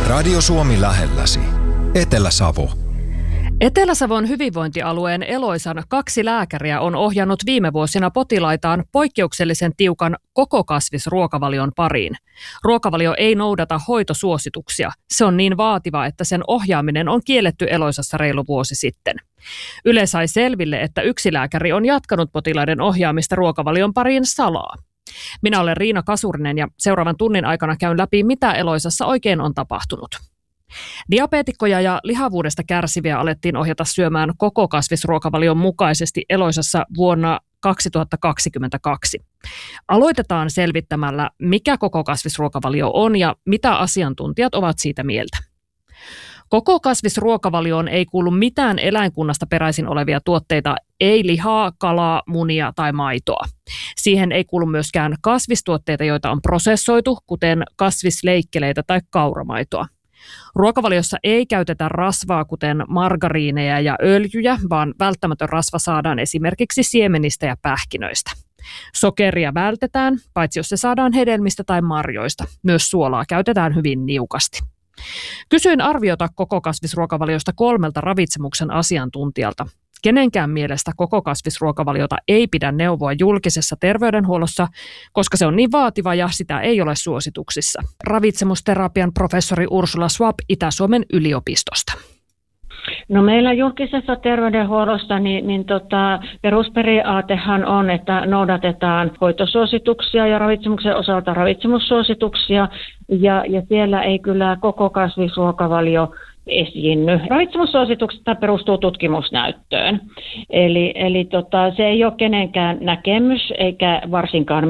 Radio Suomi lähelläsi. Etelä-Savo. Etelä-Savon hyvinvointialueen Eloisan 2 lääkäriä on ohjannut viime vuosina potilaitaan poikkeuksellisen tiukan kokokasvisruokavalion pariin. Ruokavalio ei noudata hoitosuosituksia. Se on niin vaativa, että sen ohjaaminen on kielletty Eloisassa reilu vuosi sitten. Yle sai selville, että yksi lääkäri on jatkanut potilaiden ohjaamista ruokavalion pariin salaa. Minä olen Riina Kasurinen ja seuraavan tunnin aikana käyn läpi, mitä Eloisassa oikein on tapahtunut. Diabeetikkoja ja lihavuudesta kärsiviä alettiin ohjata syömään kokokasvisruokavalion mukaisesti Eloisassa vuonna 2022. Aloitetaan selvittämällä, mikä kokokasvisruokavalio on ja mitä asiantuntijat ovat siitä mieltä. Kokokasvisruokavalioon ei kuulu mitään eläinkunnasta peräisin olevia tuotteita, ei lihaa, kalaa, munia tai maitoa. Siihen ei kuulu myöskään kasvistuotteita, joita on prosessoitu, kuten kasvisleikkeleitä tai kauramaitoa. Ruokavaliossa ei käytetä rasvaa, kuten margariineja ja öljyjä, vaan välttämätön rasva saadaan esimerkiksi siemenistä ja pähkinöistä. Sokeria vältetään, paitsi jos se saadaan hedelmistä tai marjoista. Myös suolaa käytetään hyvin niukasti. Kysyin arviota kokokasvisruokavaliosta 3 ravitsemuksen asiantuntijalta. Kenenkään mielestä kokokasvisruokavaliota ei pidä neuvoa julkisessa terveydenhuollossa, koska se on niin vaativa ja sitä ei ole suosituksissa. Ravitsemusterapian professori Ursula Schwab Itä-Suomen yliopistosta. No meillä julkisessa terveydenhuollossa perusperiaatehan on, että noudatetaan hoitosuosituksia ja ravitsemuksen osalta ravitsemussuosituksia ja siellä ei kyllä kokokasvisruokavalio esiinny. Ravitsemussuositukset perustuu tutkimusnäyttöön. Eli se ei ole kenenkään näkemys eikä varsinkaan